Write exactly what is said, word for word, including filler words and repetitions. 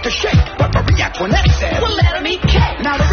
to shake, but Maria Antoinette said, well, let him eat cake. Now